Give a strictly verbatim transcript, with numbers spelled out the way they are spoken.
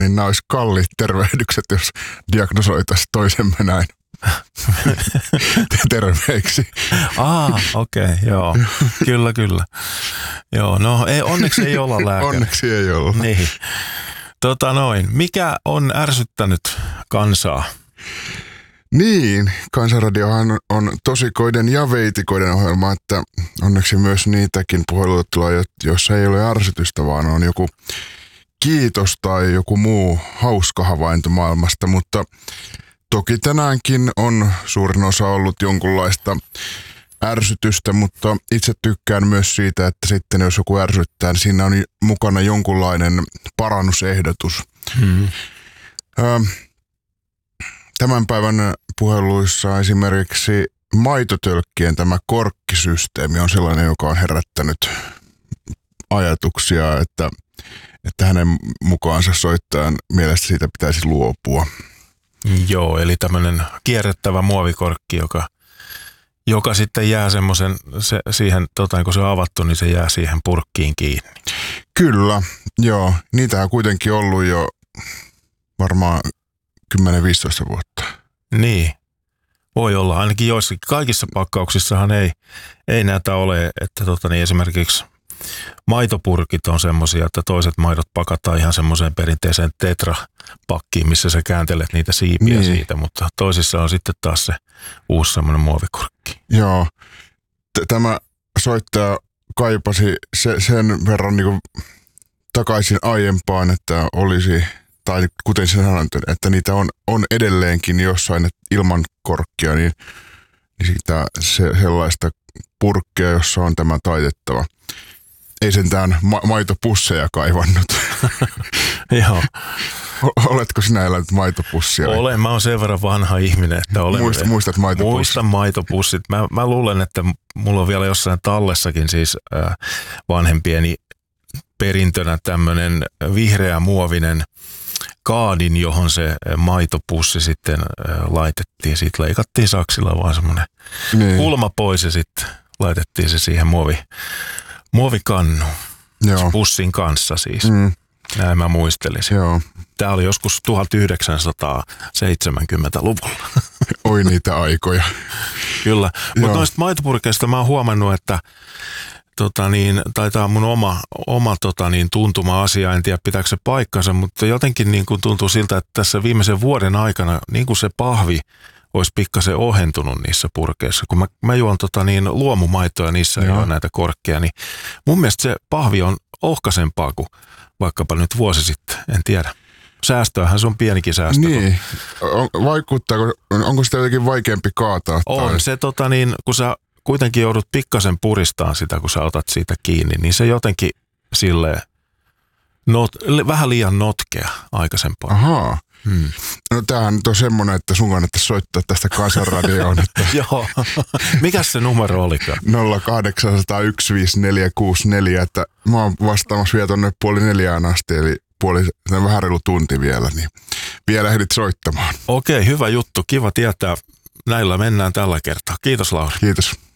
niin nämä olisi kalliit tervehdykset, jos diagnosoitaisiin toisemme näin. Terveiksi. Ah, okei, okay, joo. Kyllä, kyllä. Joo, no ei, onneksi ei olla lääkäri. Onneksi ei olla. Niin. Tota noin, mikä on ärsyttänyt kansaa? Niin, Kansanradiohan on tosikoiden ja veitikoiden ohjelma, että onneksi myös niitäkin puheluita tulee, joissa ei ole ärsytystä, vaan on joku kiitos tai joku muu hauska havainto maailmasta, mutta toki tänäänkin on suurin osa ollut jonkunlaista ärsytystä, mutta itse tykkään myös siitä, että sitten jos joku ärsyttää, niin siinä on mukana jonkunlainen parannusehdotus. Hmm. Ö, tämän päivän puheluissa esimerkiksi maitotölkkien tämä korkkisysteemi on sellainen, joka on herättänyt ajatuksia, että, että hänen mukaansa soittajan mielestä siitä pitäisi luopua. Joo, eli tämmöinen kierrettävä muovikorkki, joka, joka sitten jää semmoisen, se, siihen, tota, kun se on avattu, niin se jää siihen purkkiin kiinni. Kyllä, joo. Niitä on kuitenkin ollut jo varmaan kymmenen viisitoista vuotta. Niin, voi olla. Ainakin joissakin. Kaikissa pakkauksissahan ei, ei näitä ole, että tota, niin esimerkiksi maitopurkit on semmoisia, että toiset maidot pakataan ihan semmoiseen perinteiseen tetrapakkiin, missä sä kääntelet niitä siipiä niin siitä, mutta toisissa on sitten taas se uusi semmoinen muovikurkki. Joo, T- tämä soittaja kaipasi se, sen verran niin kuin takaisin aiempaan, että olisi, tai kuten sen sanoin, että niitä on, on edelleenkin jossain ilman korkkia, niin, niin siitä se, sellaista purkkia, jossa on tämä taitettava. Ei sentään ma- maitopusseja kaivannut. Joo. Oletko sinä elänyt maitopussia? Olen. Mä oon sen verran vanha ihminen, että olen. Muist, muistat maitopussit? Muistan maitopussit. Mä, mä luulen, että mulla on vielä jossain tallessakin siis äh, vanhempieni perintönä tämmöinen vihreä muovinen kaadin, johon se maitopussi sitten äh, laitettiin. Siitä leikattiin saksilla vaan semmoinen niin kulma pois ja sitten laitettiin se siihen muovi, muovikannuun. Joo. Pussin kanssa siis. Mm. Näin mä muistelisin. Joo. Tämä oli joskus tuhatyhdeksänsataaseitsemänkymmentäluvulla. Oi niitä aikoja. Kyllä. Mutta noista maitopurkeista mä oon huomannut, että tota niin, taitaa mun oma, oma tota niin, tuntuma-asia, en tiedä pitääkö se paikkansa, mutta jotenkin niin kuin tuntuu siltä, että tässä viimeisen vuoden aikana niin kuin se pahvi olisi pikkasen ohentunut niissä purkeissa. Kun mä, mä juon tota niin, luomumaitoa, niissä ei ole näitä korkkeja, niin mun mielestä se pahvi on ohkaisempaa kuin vaikkapa nyt vuosi sitten, en tiedä. Säästöähän se on pienikin säästö. Niin. Vaikuttaako, onko sitä jotenkin vaikeampi kaataa? On tai? se, tota niin, kun sä kuitenkin joudut pikkasen puristamaan sitä, kun sä otat siitä kiinni, niin se jotenkin silleen not, vähän liian notkea aikaisempaa. Ahaa. Hmm. No tämähän nyt on semmoinen, että sun kannattaisi soittaa tästä Kansanradioon. Että joo. Mikäs se numero olikaan? nolla kahdeksan nolla yksi viisi neljä kuusi neljä, että mä oon vastaamassa vielä tonne puoli neljään asti, eli puoli, vähän reilu tunti vielä, niin vielä ehdit soittamaan. Okei, hyvä juttu. Kiva tietää. Näillä mennään tällä kertaa. Kiitos, Lauri. Kiitos.